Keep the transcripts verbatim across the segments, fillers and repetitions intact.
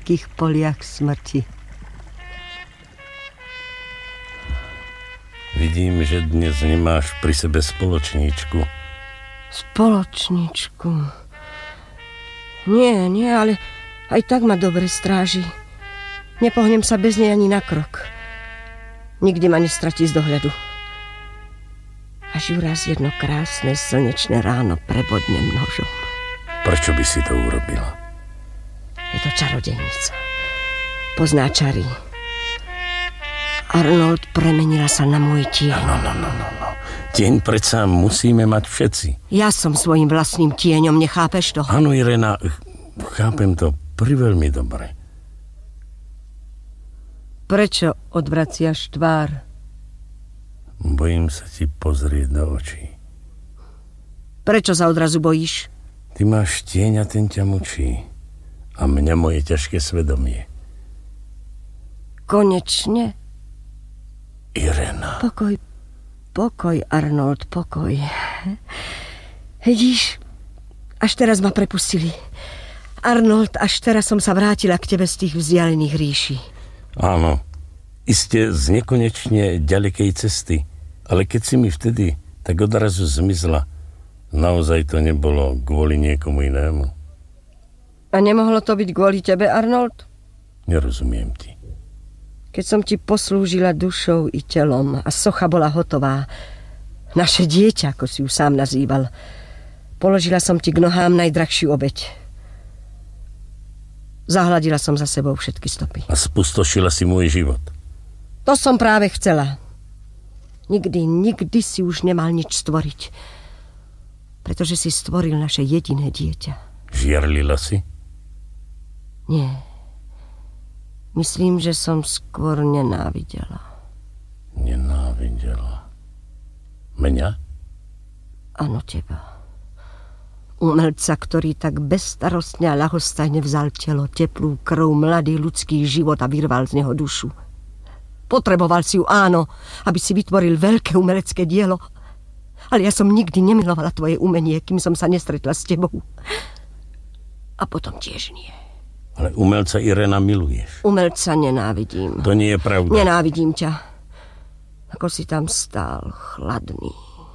veľkých poliach smrti. Vidím, že dnes nemáš pri sebe spoločníčku. Spoločníčku? Nie, nie, ale aj tak ma dobre stráži. Nepohnem sa bez nej ani na krok. Nikdy ma nestratí z dohľadu. Až ju raz jedno krásne slnečné ráno prebodnem nožom. Prečo by si to urobila? Je to čarodejnica. Pozná čary. Arnold, premenila sa na môj tieň. No, no, no, no, no. Tieň predsa musíme mať všetci. Ja som svojim vlastným tieňom, nechápeš to? Áno, Irena, chápem to priveľmi dobre. Prečo odvraciaš tvár? Bojím sa ti pozrieť do očí. Prečo sa odrazu bojíš? Ty máš tieň a ten ťa mučí. A mňa moje ťažké svedomie. Konečne? Irena. Pokoj, pokoj, Arnold, pokoj. Vidíš, až teraz ma prepustili. Arnold, až teraz som sa vrátila k tebe z tých vzdialených ríší. Áno, iste z nekonečne ďalekej cesty. Ale keď si mi vtedy tak odrazu zmizla, naozaj to nebolo kvôli niekomu inému. A nemohlo to byť kvôli tebe, Arnold? Nerozumiem ti. Keď som ti poslúžila dušou i telom a socha bola hotová, naše dieťa, ako si ju sám nazýval, položila som ti k nohám najdrahšiu obeť. Zahladila som za sebou všetky stopy. A spustošila si môj život. To som práve chcela. Nikdy, nikdy si už nemal nič stvoriť. Pretože si stvoril naše jediné dieťa. Žiarlila si? Nie. Myslím, že som skôr nenávidela. Nenávidela? Mňa? Áno, teba. Umelca, ktorý tak bezstarostne a ľahostajne vzal telo, teplú krv, mladý ľudský život a vyrval z neho dušu. Potreboval si ju, áno, aby si vytvoril veľké umelecké dielo. Ale ja som nikdy nemilovala tvoje umenie, kým som sa nestretla s tebou. A potom tiež nie. Ale umelca, Irena, miluješ. Umelca nenávidím. To nie je pravda. Nenávidím ťa. Ako si tam stál, chladný.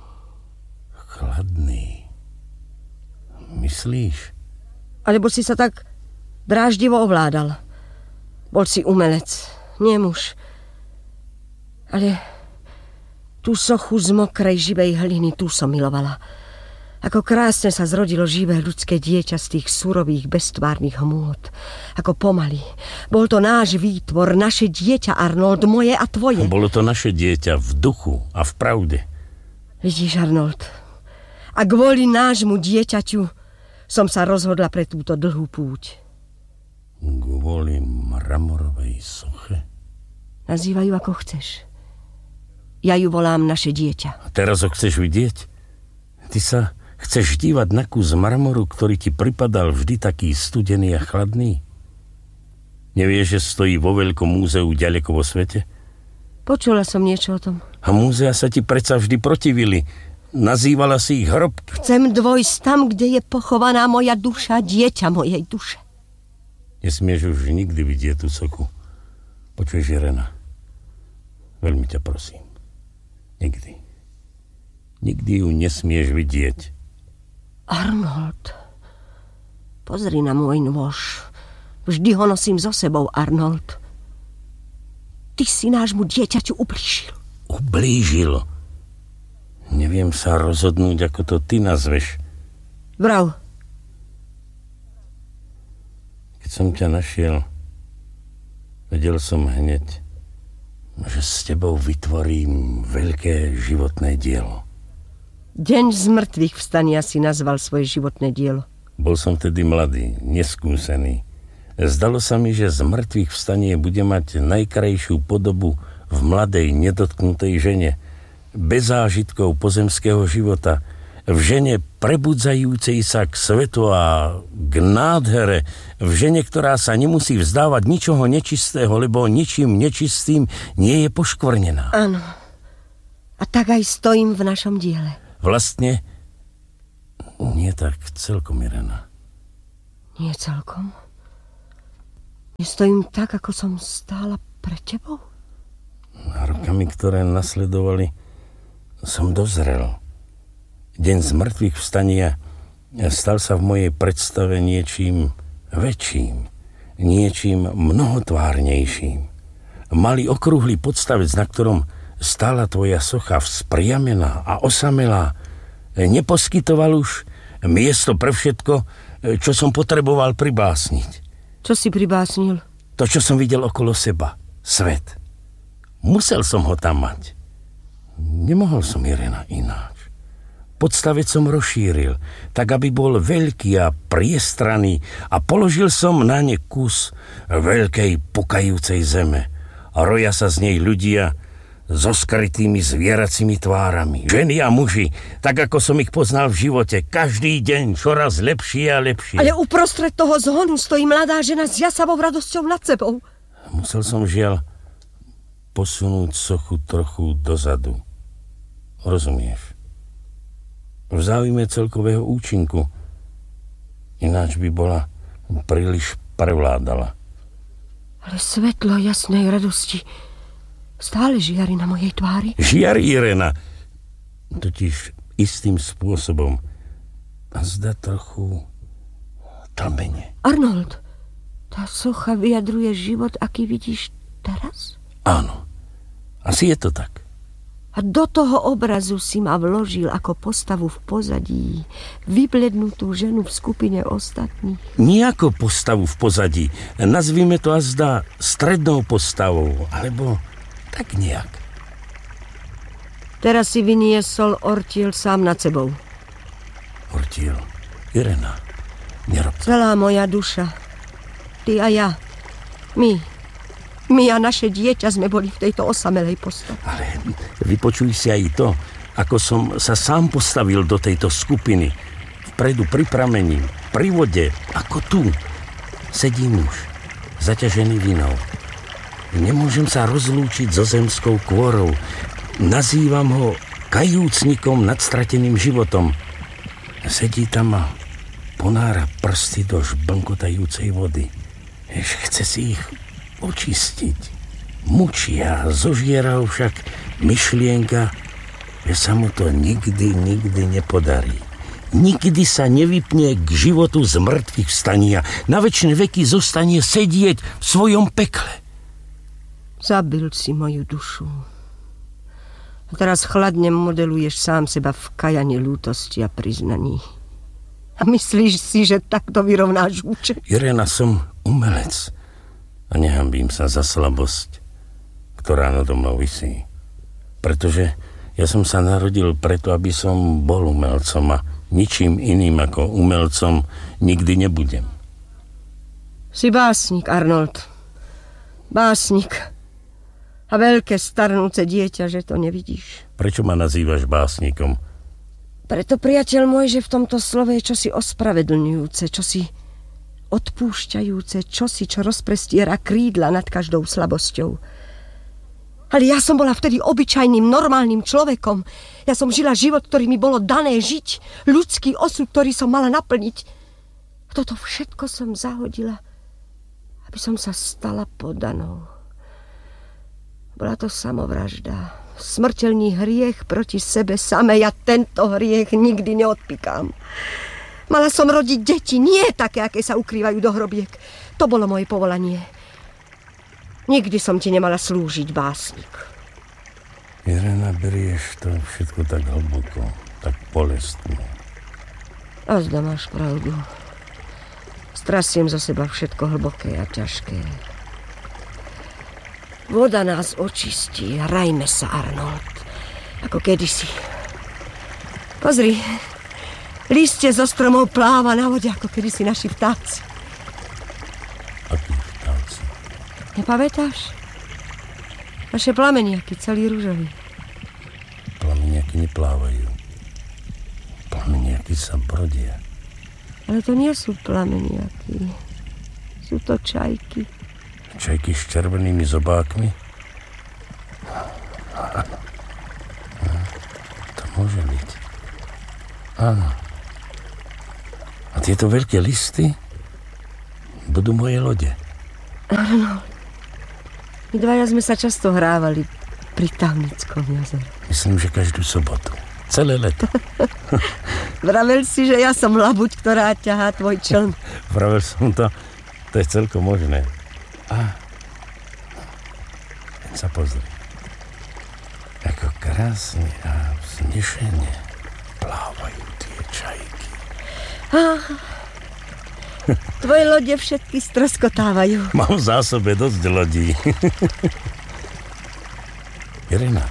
Chladný? Myslíš? Alebo si sa tak dráždivo ovládal. Bol si umelec, nie muž. Ale tú sochu z mokrej živej hliny, tú som milovala. Ako krásne sa zrodilo živé ľudské dieťa z tých surových, beztvárnych hmôt. Ako pomaly. Bol to náš výtvor, naše dieťa, Arnold, moje a tvoje. Bolo to naše dieťa v duchu a v pravde. Vidíš, Arnold, a kvôli nášmu dieťaťu som sa rozhodla pre túto dlhú púť. Kvôli mramorovej soche? Nazývaj ju ako chceš. Ja ju volám naše dieťa. A teraz ho chceš vidieť? Ty sa chceš dívať na kus marmoru, ktorý ti pripadal vždy taký studený a chladný? Nevieš, že stojí vo veľkom múzeu ďaleko vo svete? Počula som niečo o tom. A múzea sa ti predsa vždy protivili. Nazývala si ich hrob. Chcem dvojsť tam, kde je pochovaná moja duša, dieťa mojej duše. Nesmieš už nikdy vidieť tú sochu. Počuješ, Irena? Veľmi ťa prosím. Nikdy. Nikdy ju nesmieš vidieť. Arnold, pozri na môj nôž. Vždy ho nosím so sebou, Arnold. Ty si nášmu dieťaťu ublížil. Ublížil? Neviem sa rozhodnúť, ako to ty nazveš. Vrav. Keď som ťa našiel, vedel som hneď, že s tebou vytvorím veľké životné dielo. Deň z mŕtvych vstania si nazval svoje životné dielo. Bol som vtedy mladý, neskúsený. Zdalo sa mi, že z mŕtvych vstanie bude mať najkrajšiu podobu v mladej, nedotknutej žene, bez zážitkov pozemského života, v žene prebudzajúcej sa k svetu a k nádhere, v žene, ktorá sa nemusí vzdávať ničoho nečistého, lebo ničím nečistým nie je poškvrnená. Áno. A tak aj stojím v našom diele. Vlastne nie tak celkom, Irena. Nie celkom? Stojím tak, ako som stála pred tebou? A rokami, ktoré nasledovali, som dozrel. Deň z mŕtvych vstania stal sa v mojej predstave niečím väčším, niečím mnohotvárnejším. Malý okrúhly podstavec, na ktorom stála tvoja socha, vzpriamená a osamelá, neposkytoval už miesto pre všetko, čo som potreboval pribásniť. Čo si pribásnil? To, čo som videl okolo seba. Svet. Musel som ho tam mať. Nemohol som, Irena, ináč. Podstavec som rozšíril, tak aby bol veľký a priestranný a položil som na ne kus veľkej pukajúcej zeme. A roja sa z nej ľudia so skrytými zvieracími tvárami. Ženy a muži, tak ako som ich poznal v živote. Každý deň čoraz lepšie a lepšie. Ale uprostred toho zhonu stojí mladá žena s jasavou radosťou nad sebou. Musel som, žiaľ, posunúť sochu trochu dozadu. Rozumieš? V záujme celkového účinku. Ináč by bola príliš prevládala. Ale svetlo jasnej radosti stále žiari na mojej tvári. Žiari, Irena. Totiž istým spôsobom. A zdá trochu tlmene. Arnold, tá socha vyjadruje život, aký vidíš teraz? Áno. Asi je to tak. A do toho obrazu si ma vložil ako postavu v pozadí, vyblednutú ženu v skupine ostatných. Nie ako postavu v pozadí. Nazvime to azda strednou postavou, alebo tak nejak. Teraz si vyniesol ortiel sám nad sebou. Ortiel? Irena, nerob to. Celá moja duša, ty a ja, my, my a naše dieťa sme boli v tejto osamelej postave. Ale vypočuj si aj to, ako som sa sám postavil do tejto skupiny. Vpredu pri pramení, pri vode, ako tu. Sedí muž, zaťažený vinou. Nemôžem sa rozlúčiť so zemskou kôrou. Nazývam ho kajúcnikom nad strateným životom. Sedí tam a ponára prsty do žblnkotajúcej vody. Ež chce si ich očistiť. Mučia, zožiera ho však myšlienka, že sa mu to nikdy, nikdy nepodarí. Nikdy sa nevypne k životu z mŕtvych vstania. Na večné veky zostane sedieť v svojom pekle. Zabil si moju dušu. A teraz chladne modeluješ sám seba v kajane lútosti a priznaní. A myslíš si, že takto vyrovnáš účet? Irena, som umelec. A nehambím sa za slabosť, ktorá nado mnou visí. Pretože ja som sa narodil preto, aby som bol umelcom a ničím iným ako umelcom nikdy nebudem. Si básnik, Arnold. Básnik. A veľké starnúce dieťa, že to nevidíš. Prečo ma nazývaš básnikom? Preto, priateľ môj, že v tomto slove je čosi ospravedlňujúce, čosi odpúšťajúce, čosi, čo rozprestiera krídla nad každou slabosťou. Ale ja som bola vtedy obyčajným, normálnym človekom. Ja som žila život, ktorý mi bolo dané žiť. Ľudský osud, ktorý som mala naplniť. A toto všetko som zahodila, aby som sa stala podanou. Bola to samovražda. Smrteľný hriech proti sebe samej. Ja tento hriech nikdy neodpikám. Mala som rodiť deti, nie také, aké sa ukrývajú do hrobiek. To bolo moje povolanie. Nikdy som ti nemala slúžiť, básnik. Irena, berieš to všetko tak hlboko, tak bolestne. A zda máš pravdu. Strasiem za seba všetko hlboké a ťažké. Voda nás očistí. Hrajme sa, Arnold. Ako kedysi. Pozri. Listie zo stromov pláva na vode, ako kedysi naši vtáci. Akí vtáci? Nepamätáš? Naše plameniaky, celý ružový. Plameniaky neplávajú. Plameniaky sa brodia. Ale to nie sú plameniaky. Sú to čajky. Čajky s červenými zobákmi? To môže byť. Áno. A tieto veľké listy budú moje lode. Arnold, my dvaja sme sa často hrávali pri Tavnickom jazere. Myslím, že každú sobotu. Celé leto. Vravel si, že ja som labuť, ktorá ťahá tvoj čln. Vravel som to. To je celkom možné. A len sa pozri. Ako krásne a vznešene plávajú tie čajky. Ah, tvoje lode všetky stroskotávajú. Mám v zásobe dosť lodí. Irena,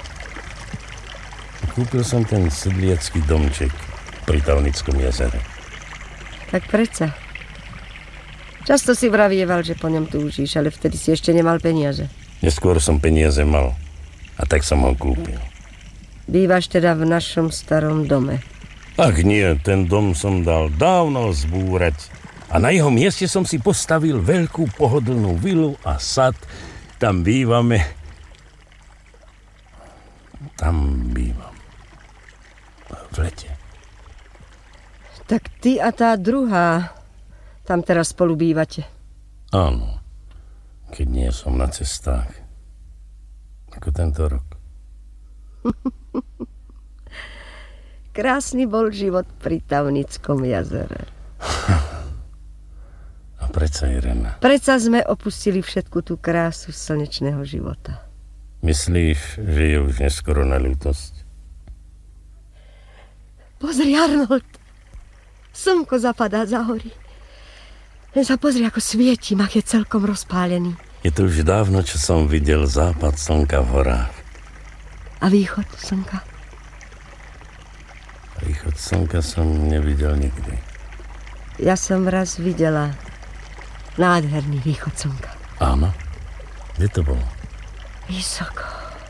kúpil som ten sedliacký domček pri Tavnickom jazere. Tak predsa. Často si vravieval, že po ňom túžiš, ale vtedy si ešte nemal peniaze. Neskôr som peniaze mal a tak som ho kúpil. Bývaš teda v našom starom dome. Ach nie, ten dom som dal dávno zbúrať a na jeho mieste som si postavil veľkú pohodlnú vilu a sad. Tam bývame. Tam bývam. V lete. Tak ty a tá druhá tam teraz spolu bývate. Áno, keď nie som na cestách. Ako tento rok. Krásny bol život pri Tavnickom jazere. A predsa, Irena. Predsa sme opustili všetku tú krásu slnečného života. Myslíš, že je už neskoro na ľútosť? Pozri, Arnold. Slnko zapadá za hory. Len sa pozri, ako svieti, mak je celkom rozpálený. Je to už dávno, čo som videl západ slnka v horách. A východ slnka? Východ slnka som nevidel nikdy. Ja som raz videla nádherný východ slnka. Áno? Kde to bolo? Vysoko.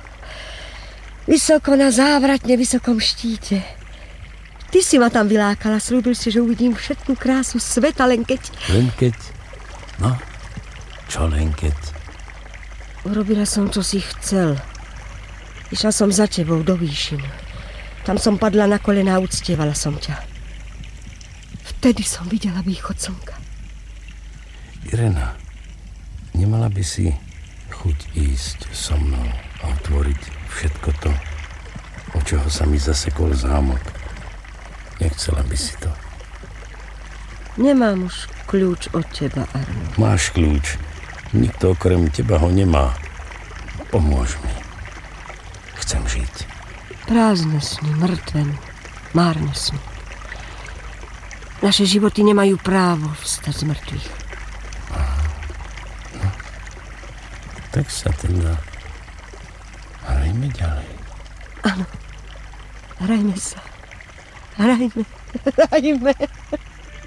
Vysoko na závratne vysokom štíte. Ty si ma tam vylákala, slúbil si, že uvidím všetku krásu sveta, len keď... Len keď? No, čo len keď? Urobila som, čo si chcel. Išla som za tebou do výšin. Tam som padla na kolená a uctievala som ťa. Vtedy som videla východ slnka. Irena, nemala by si chuť ísť so mnou a otvoriť všetko to, od čoho sa mi zasekol zámok. Nechcela by si to. Nemám už kľúč od teba, Arnold. Máš kľúč. Nikto okrem teba ho nemá. Pomôž mi. Chcem žiť. Prázdne sny, mŕtve, márne sny. Naše životy nemajú právo vstať z mŕtvych. No, tak sa teda hrajme ďalej. Áno, hrajme sa. Hrajme, hrajme.